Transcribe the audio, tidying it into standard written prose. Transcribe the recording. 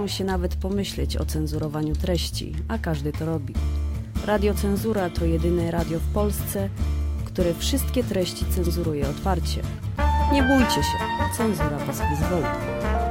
się nawet pomyśleć o cenzurowaniu treści, a każdy to robi. Radio Cenzura to jedyne radio w Polsce, które wszystkie treści cenzuruje otwarcie. Nie bójcie się, cenzura was wyzwoli.